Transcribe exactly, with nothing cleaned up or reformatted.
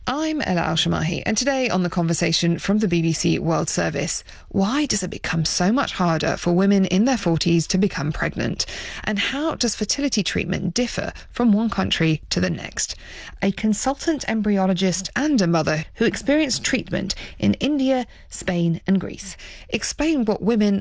I'm Ella Al-Shamahi, and today on The Conversation from the B B C World Service, why does it become so much harder for women in their forties to become pregnant? And how does fertility treatment differ from one country to the next? A consultant embryologist and a mother who experienced treatment in India, Spain and Greece explain what women